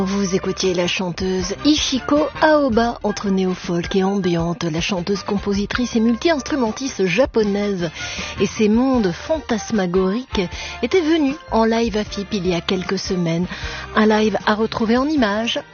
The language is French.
Vous écoutiez la chanteuse Ichiko Aoba, entre néo-folk et ambiante, la chanteuse, compositrice et multi-instrumentiste japonaise et ses mondes fantasmagoriques étaient venus en live à FIP il y a quelques semaines. Un live à retrouver en images